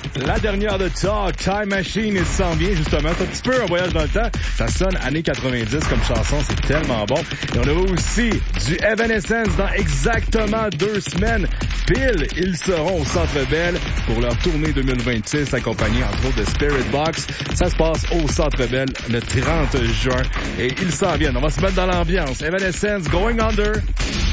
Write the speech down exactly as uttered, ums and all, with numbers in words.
La dernière de Talk, Time Machine, il s'en vient justement. C'est un petit peu un voyage dans le temps. Ça sonne années quatre-vingt-dix comme chanson, c'est tellement bon. Et on a aussi du Evanescence dans exactement deux semaines. Pile, ils seront au Centre Bell pour leur tournée deux mille vingt-six, accompagnés entre autres de Spirit Box. Ça se passe au Centre Bell le trente juin et ils s'en viennent. On va se mettre dans l'ambiance. Evanescence, Going Under.